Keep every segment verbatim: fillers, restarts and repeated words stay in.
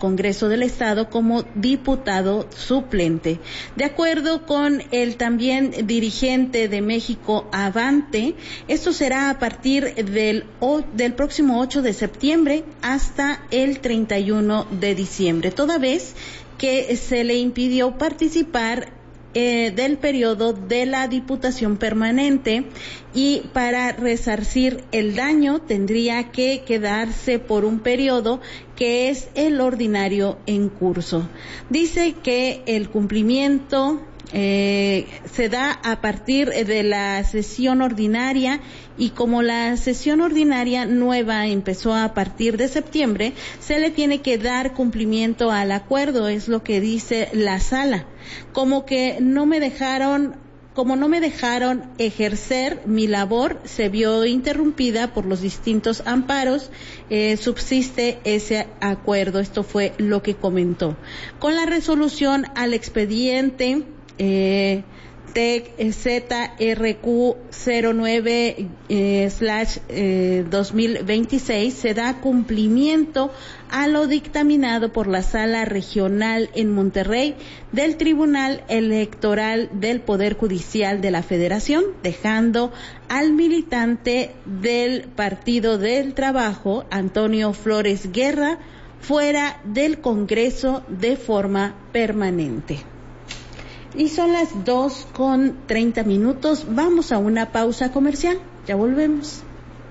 Congreso del Estado como diputado suplente. De acuerdo con el también dirigente de México Avante, esto será a partir del, del próximo ocho de septiembre hasta el treinta y uno de diciembre, toda vez que se le impidió participar Eh, del periodo de la Diputación Permanente, y para resarcir el daño tendría que quedarse por un periodo que es el ordinario en curso. Dice que el cumplimiento eh, se da a partir de la sesión ordinaria, y como la sesión ordinaria nueva empezó a partir de septiembre, se le tiene que dar cumplimiento al acuerdo, es lo que dice la sala. Como que no me dejaron, como no me dejaron ejercer mi labor, se vio interrumpida por los distintos amparos, eh, subsiste ese acuerdo. Esto fue lo que comentó. Con la resolución al expediente eh, T E C Z R Q cero nueve slash dos mil veintiséis se da cumplimiento a lo dictaminado por la Sala Regional en Monterrey del Tribunal Electoral del Poder Judicial de la Federación, dejando al militante del Partido del Trabajo, Antonio Flores Guerra, fuera del Congreso de forma permanente. Y son las dos con treinta minutos. Vamos a una pausa comercial. Ya volvemos.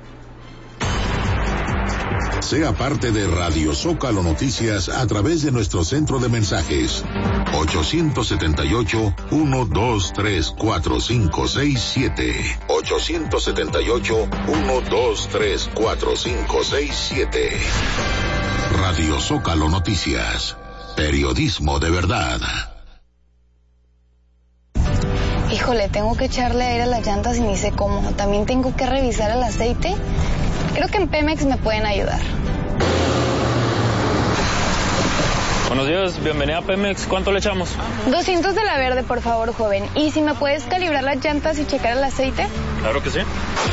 Sea parte de Radio Zócalo Noticias a través de nuestro centro de mensajes. ocho siete ocho, uno dos tres, cuatro cinco seis siete. ocho siete ocho, uno dos tres, cuatro cinco seis siete. Radio Zócalo Noticias. Periodismo de verdad. Híjole, tengo que echarle aire a las llantas y ni sé cómo. También tengo que revisar el aceite. Creo que en Pemex me pueden ayudar. Buenos días, bienvenida a Pemex. ¿Cuánto le echamos? doscientos de la verde, por favor, joven. ¿Y si me puedes calibrar las llantas y checar el aceite? Claro que sí.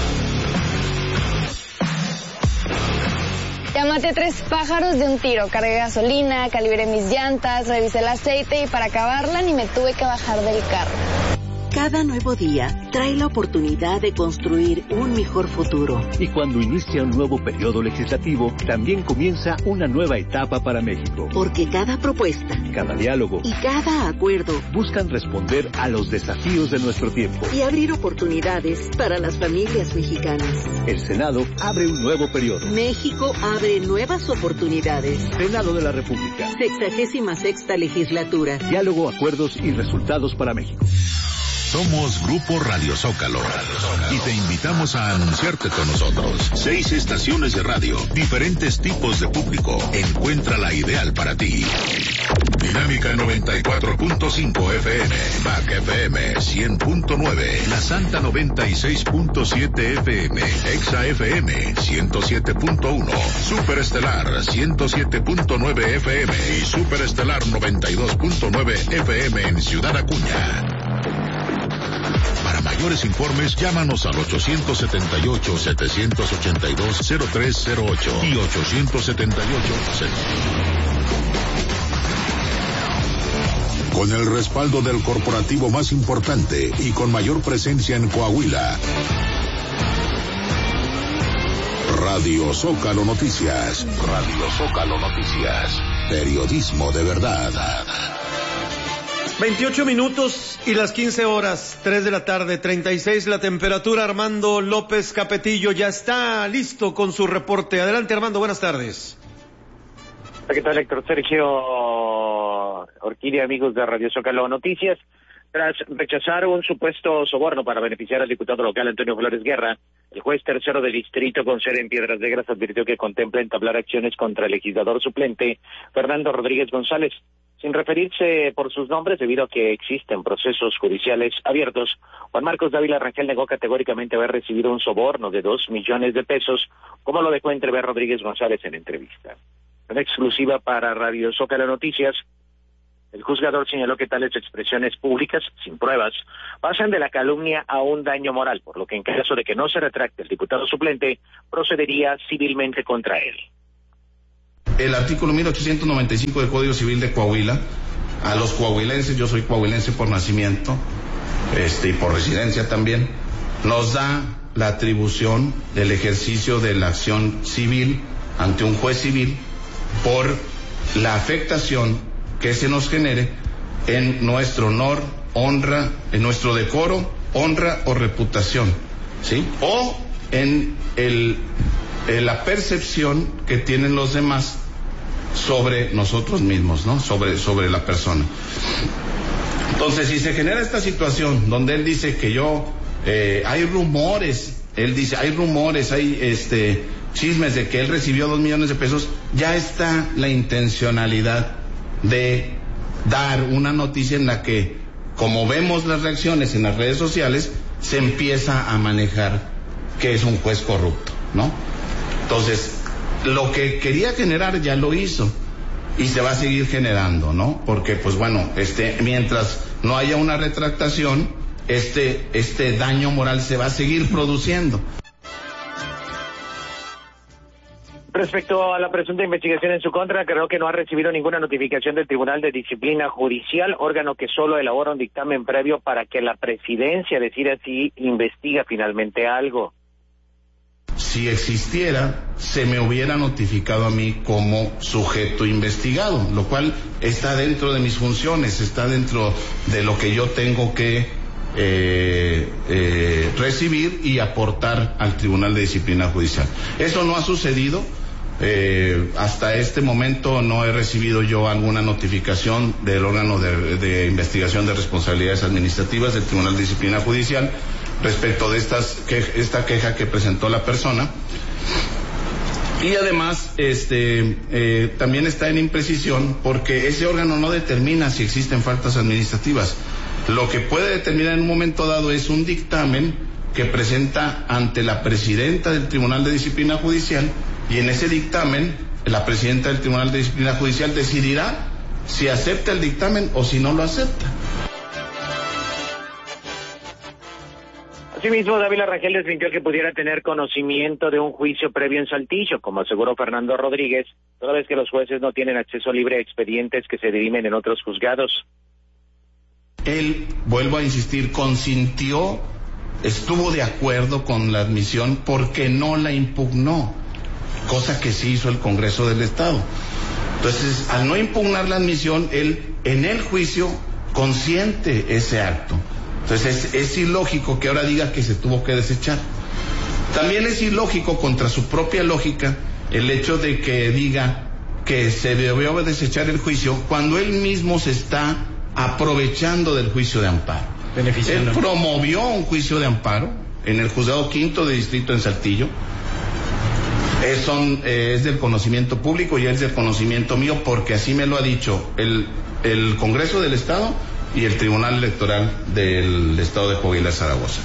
Ya maté tres pájaros de un tiro. Cargué gasolina, calibré mis llantas, revisé el aceite y para acabarla ni me tuve que bajar del carro. Cada nuevo día trae la oportunidad de construir un mejor futuro. Y cuando inicia un nuevo periodo legislativo, también comienza una nueva etapa para México. Porque cada propuesta, cada diálogo y cada acuerdo buscan responder a los desafíos de nuestro tiempo y abrir oportunidades para las familias mexicanas. El Senado abre un nuevo periodo. México abre nuevas oportunidades. Senado de la República. Sexagésima sexta legislatura. Diálogo, acuerdos y resultados para México. Somos Grupo Radio Zócalo y te invitamos a anunciarte con nosotros. Seis estaciones de radio, diferentes tipos de público. Encuentra la ideal para ti. Dinámica noventa y cuatro punto cinco F M, M A C F M cien punto nueve, La Santa noventa y seis punto siete F M, Exa F M ciento siete punto uno, Superestelar ciento siete punto nueve F M y Superestelar noventa y dos punto nueve F M en Ciudad Acuña. Para mayores informes, llámanos al ocho siete ocho, siete ocho dos, cero tres cero ocho y ocho siete ocho. Con el respaldo del corporativo más importante y con mayor presencia en Coahuila. Radio Zócalo Noticias. Radio Zócalo Noticias. Periodismo de verdad. veintiocho minutos y las quince horas, tres de la tarde, treinta y seis la temperatura. Armando López Capetillo ya está listo con su reporte. Adelante, Armando, buenas tardes. ¿Qué tal, Héctor? Sergio Orquídea, amigos de Radio Zócalo Noticias. Tras rechazar un supuesto soborno para beneficiar al diputado local Antonio Flores Guerra, el juez tercero de distrito con sede en Piedras Negras advirtió que contempla entablar acciones contra el legislador suplente Fernando Rodríguez González. Sin referirse por sus nombres, debido a que existen procesos judiciales abiertos, Juan Marcos Dávila Rangel negó categóricamente haber recibido un soborno de dos millones de pesos, como lo dejó entrever Rodríguez González en entrevista. En exclusiva para Radio Zócalo Noticias, el juzgador señaló que tales expresiones públicas, sin pruebas, pasan de la calumnia a un daño moral, por lo que en caso de que no se retracte el diputado suplente, procedería civilmente contra él. el artículo mil ochocientos noventa y cinco del Código Civil de Coahuila, a los coahuilenses, yo soy coahuilense por nacimiento, este, y por residencia también, nos da la atribución del ejercicio de la acción civil ante un juez civil por la afectación que se nos genere en nuestro honor, honra, en nuestro decoro, honra o reputación, ¿sí? O en el, en la percepción que tienen los demás sobre nosotros mismos, ¿no? Sobre, sobre la persona. Entonces, si se genera esta situación donde él dice que yo, eh, hay rumores, él dice, hay rumores, hay este chismes de que él recibió dos millones de pesos, ya está la intencionalidad de dar una noticia en la que, como vemos las reacciones en las redes sociales, se empieza a manejar que es un juez corrupto, ¿no? Entonces, lo que quería generar ya lo hizo y se va a seguir generando, ¿no? Porque, pues bueno, este, mientras no haya una retractación, este, este daño moral se va a seguir produciendo. Respecto a la presunta investigación en su contra, creo que no ha recibido ninguna notificación del Tribunal de Disciplina Judicial, órgano que solo elabora un dictamen previo para que la presidencia decida si investiga finalmente algo. Si existiera, se me hubiera notificado a mí como sujeto investigado, lo cual está dentro de mis funciones, está dentro de lo que yo tengo que eh, eh, recibir y aportar al Tribunal de Disciplina Judicial. Eso no ha sucedido. Eh, hasta este momento no he recibido yo alguna notificación del órgano de, de investigación de responsabilidades administrativas del Tribunal de Disciplina Judicial respecto de estas que, esta queja que presentó la persona. Y además este eh, también está en imprecisión porque ese órgano no determina si existen faltas administrativas. Lo que puede determinar en un momento dado es un dictamen que presenta ante la presidenta del Tribunal de Disciplina Judicial, y en ese dictamen la presidenta del Tribunal de Disciplina Judicial decidirá si acepta el dictamen o si no lo acepta. Asimismo, Dávila Rangel desmintió que pudiera tener conocimiento de un juicio previo en Saltillo, como aseguró Fernando Rodríguez, toda vez que los jueces no tienen acceso libre a expedientes que se dirimen en otros juzgados. Él, vuelvo a insistir, consintió, estuvo de acuerdo con la admisión porque no la impugnó, cosa que sí hizo el Congreso del Estado. Entonces, al no impugnar la admisión, él en el juicio consiente ese acto. Entonces, es, es ilógico que ahora diga que se tuvo que desechar. También es ilógico, contra su propia lógica, el hecho de que diga que se debió desechar el juicio cuando él mismo se está aprovechando del juicio de amparo. Él promovió un juicio de amparo en el juzgado quinto de distrito en Saltillo. Es, son, eh, es del conocimiento público y es del conocimiento mío porque así me lo ha dicho el, el Congreso del Estado y el Tribunal Electoral del Estado de Coahuila, Zaragoza.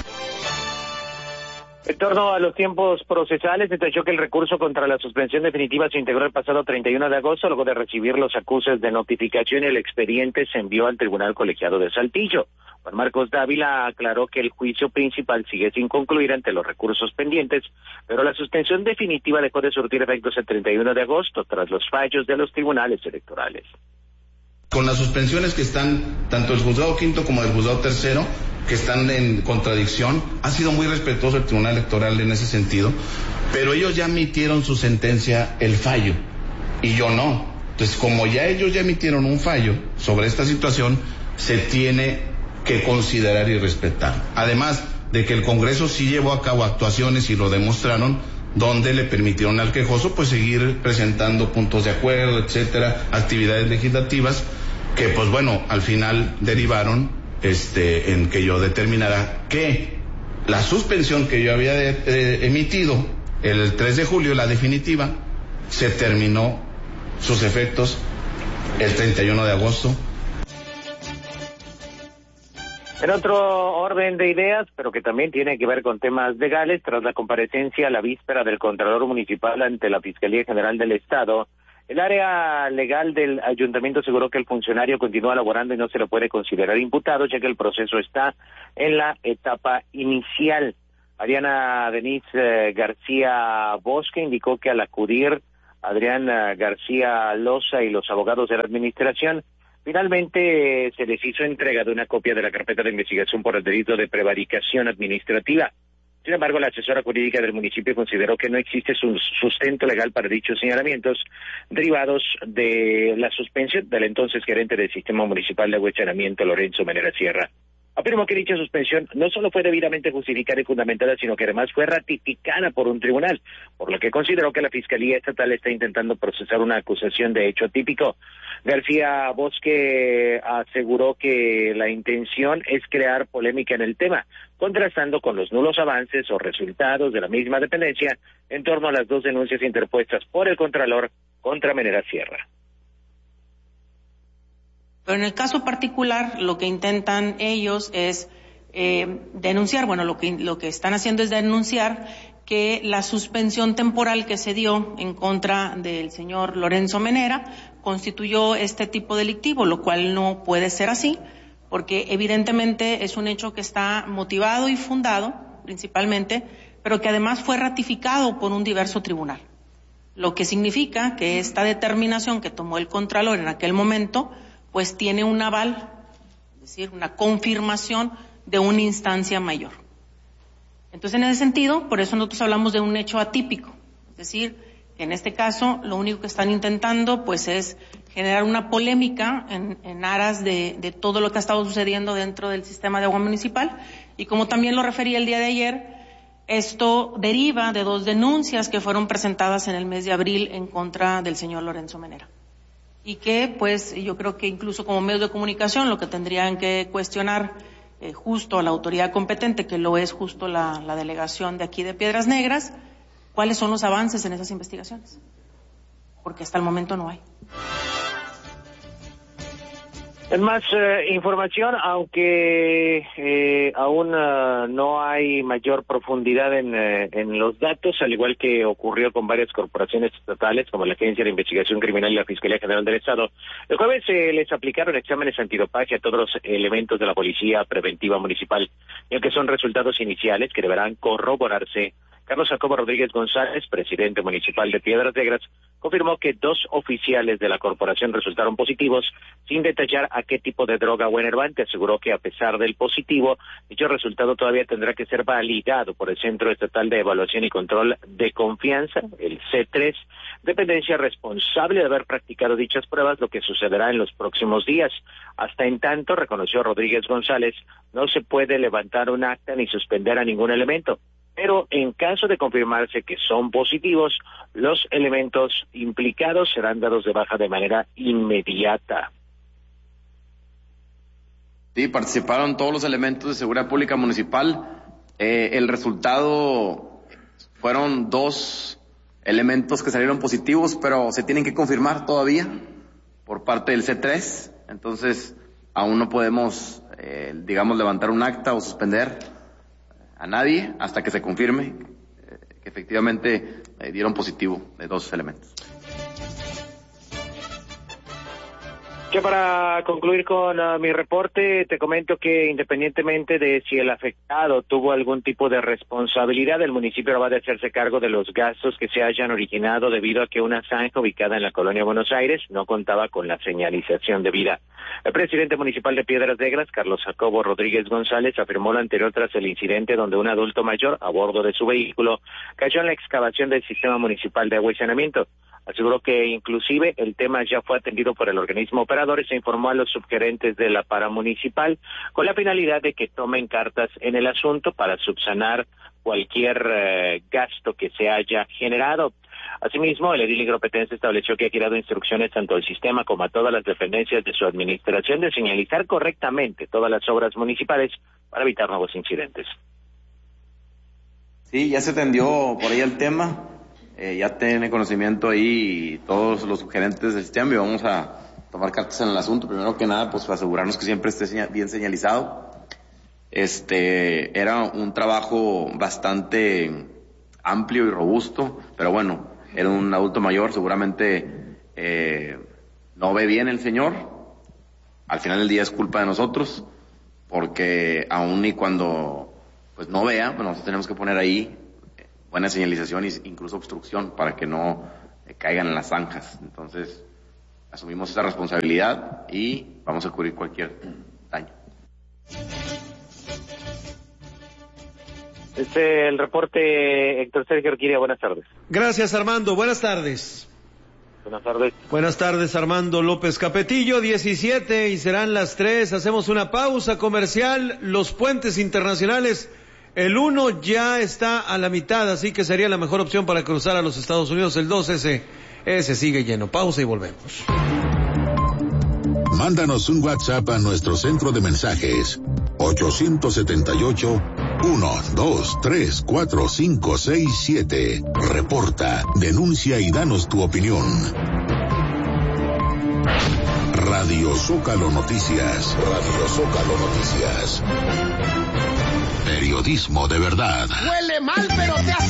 En torno a los tiempos procesales, detalló que el recurso contra la suspensión definitiva se integró el pasado treinta y uno de agosto, luego de recibir los acuses de notificación. El expediente se envió al Tribunal Colegiado de Saltillo. Juan Marcos Dávila aclaró que el juicio principal sigue sin concluir ante los recursos pendientes, pero la suspensión definitiva dejó de surtir efectos el treinta y uno de agosto, tras los fallos de los tribunales electorales. Con las suspensiones que están, tanto el juzgado quinto como el juzgado tercero, que están en contradicción, ha sido muy respetuoso el Tribunal Electoral en ese sentido, pero ellos ya emitieron su sentencia, el fallo, y yo no. Entonces, como ya ellos ya emitieron un fallo sobre esta situación, se tiene que considerar y respetar. Además de que el Congreso sí llevó a cabo actuaciones y lo demostraron, donde le permitieron al quejoso pues seguir presentando puntos de acuerdo, etcétera, actividades legislativas que pues bueno, al final derivaron este en que yo determinara que la suspensión que yo había de, de, emitido el tres de julio, la definitiva, se terminó sus efectos el treinta y uno de agosto. En otro orden de ideas, pero que también tiene que ver con temas legales, tras la comparecencia a la víspera del Contralor Municipal ante la Fiscalía General del Estado, el área legal del ayuntamiento aseguró que el funcionario continúa laborando y no se le puede considerar imputado, ya que el proceso está en la etapa inicial. Ariana Denise eh, García Bosque indicó que al acudir Adrián García Loza y los abogados de la administración. Finalmente eh, se les hizo entrega de una copia de la carpeta de investigación por el delito de prevaricación administrativa. Sin embargo, la asesora jurídica del municipio consideró que no existe sustento legal para dichos señalamientos derivados de la suspensión del entonces gerente del Sistema Municipal de Agua y Saneamiento, Lorenzo Menera Sierra. Afirmó que dicha suspensión no solo fue debidamente justificada y fundamentada, sino que además fue ratificada por un tribunal, por lo que consideró que la Fiscalía Estatal está intentando procesar una acusación de hecho típico. García Bosque aseguró que la intención es crear polémica en el tema, contrastando con los nulos avances o resultados de la misma dependencia en torno a las dos denuncias interpuestas por el Contralor contra Menera Sierra. Pero en el caso particular, lo que intentan ellos es eh, denunciar, bueno, lo que, lo que están haciendo es denunciar que la suspensión temporal que se dio en contra del señor Lorenzo Menera constituyó este tipo delictivo, lo cual no puede ser así, porque evidentemente es un hecho que está motivado y fundado, principalmente, pero que además fue ratificado por un diverso tribunal. Lo que significa que esta determinación que tomó el Contralor en aquel momento pues tiene un aval, es decir, una confirmación de una instancia mayor. Entonces, en ese sentido, por eso nosotros hablamos de un hecho atípico, es decir, que en este caso lo único que están intentando pues es generar una polémica en, en aras de, de todo lo que ha estado sucediendo dentro del sistema de agua municipal, y como también lo refería el día de ayer, esto deriva de dos denuncias que fueron presentadas en el mes de abril en contra del señor Lorenzo Menera. Y que, pues, yo creo que incluso como medios de comunicación lo que tendrían que cuestionar eh, justo a la autoridad competente, que lo es justo la, la delegación de aquí de Piedras Negras, cuáles son los avances en esas investigaciones, porque hasta el momento no hay. En más eh, información, aunque eh, aún uh, no hay mayor profundidad en, eh, en los datos, al igual que ocurrió con varias corporaciones estatales, como la Agencia de Investigación Criminal y la Fiscalía General del Estado, el jueves eh, les aplicaron exámenes antidopaje a todos los elementos de la Policía Preventiva Municipal, y aunque son resultados iniciales que deberán corroborarse, Carlos Jacobo Rodríguez González, presidente municipal de Piedras Negras, confirmó que dos oficiales de la corporación resultaron positivos, sin detallar a qué tipo de droga o enervante. Aseguró que a pesar del positivo, dicho resultado todavía tendrá que ser validado por el Centro Estatal de Evaluación y Control de Confianza, el C tres, dependencia responsable de haber practicado dichas pruebas, lo que sucederá en los próximos días. Hasta en tanto, reconoció Rodríguez González, no se puede levantar un acta ni suspender a ningún elemento. Pero en caso de confirmarse que son positivos, los elementos implicados serán dados de baja de manera inmediata. Sí, participaron todos los elementos de seguridad pública municipal. Eh, el resultado fueron dos elementos que salieron positivos, pero se tienen que confirmar todavía por parte del C tres. Entonces, aún no podemos, eh, digamos, levantar un acta o suspender a nadie hasta que se confirme eh, que efectivamente eh, dieron positivo de dos elementos. Ya para concluir con uh, mi reporte, te comento que independientemente de si el afectado tuvo algún tipo de responsabilidad, el municipio va a hacerse cargo de los gastos que se hayan originado debido a que una zanja ubicada en la colonia Buenos Aires no contaba con la señalización debida. El presidente municipal de Piedras Negras, Carlos Jacobo Rodríguez González, afirmó lo anterior tras el incidente donde un adulto mayor, a bordo de su vehículo, cayó en la excavación del Sistema Municipal de Agua y Saneamiento. Aseguró que inclusive el tema ya fue atendido por el organismo operador y se informó a los subgerentes de la paramunicipal con la finalidad de que tomen cartas en el asunto para subsanar cualquier eh, gasto que se haya generado. Asimismo, el edil ingropetense estableció que ha dado instrucciones tanto al sistema como a todas las dependencias de su administración de señalizar correctamente todas las obras municipales para evitar nuevos incidentes. Sí, ya se atendió por ahí el tema. Eh, ya tiene conocimiento ahí todos los sugerentes del sistema y vamos a tomar cartas en el asunto. Primero que nada, pues asegurarnos que siempre esté señal, bien señalizado. Este, era un trabajo bastante amplio y robusto, pero bueno, era un adulto mayor, seguramente eh, no ve bien el señor. Al final del día es culpa de nosotros, porque aún y cuando pues no vea, pues nosotros tenemos que poner ahí buena señalización e incluso obstrucción para que no eh, caigan en las zanjas. Entonces, asumimos esa responsabilidad y vamos a cubrir cualquier daño. Este el reporte, Héctor Sergio Orquídea, buenas tardes. Gracias, Armando, buenas tardes. Buenas tardes. Buenas tardes, Armando López Capetillo, diecisiete y serán las tres. Hacemos una pausa comercial. Los puentes internacionales, el uno ya está a la mitad, así que sería la mejor opción para cruzar a los Estados Unidos. El dos, ese, ese sigue lleno. Pausa y volvemos. Mándanos un WhatsApp a nuestro centro de mensajes ocho siete ocho, uno, dos, tres, cuatro, cinco, seis, siete. Reporta, denuncia y danos tu opinión. Radio Zócalo Noticias. Radio Zócalo Noticias. Periodismo de verdad. Huele mal, pero te hace